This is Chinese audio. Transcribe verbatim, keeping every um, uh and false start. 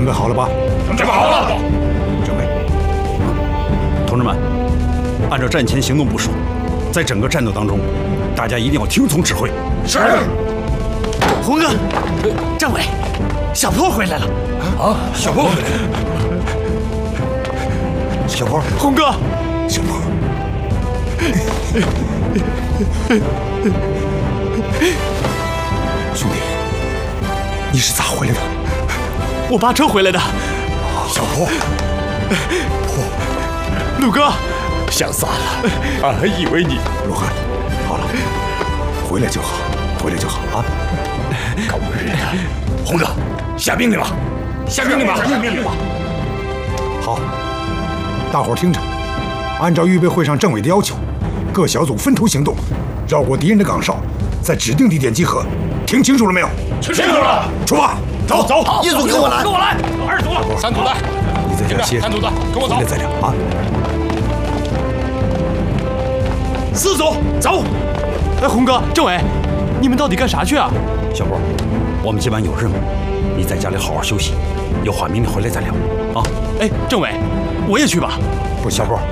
备好了吧？ 准备好了。 政委， 同志们，按照战前行动部署，在整个战斗当中，大家一定要听从指挥。 是。 红哥，政委，小坡回来了。 啊，小坡回来了。 小坡， 红哥， 小坡。兄弟，你是咋回来的？ 我扒车回来的。 小坡， 鲁哥， 想散了，俺还以为你…… 罗汉，好了，回来就好，回来就好啊！ 狗日的，红哥，下命令吧，下命令吧，下命令吧。 好，大伙儿听着，按照预备会上政委的要求，各小组分头行动，绕过敌人的岗哨，在指定地点集合。听清楚了没有？ 清楚了。 出发， 走走。 一组跟我来， 跟我来。二组了，三组来。 你在这儿歇着。 三组的，跟我走。 回来再聊啊。 四组走。 哎，红哥，政委，你们到底干啥去啊？ 小波，我们今晚有任务，你在家里好好休息，有话明天回来再聊啊。 哎，政委，我也去吧。 不，小波，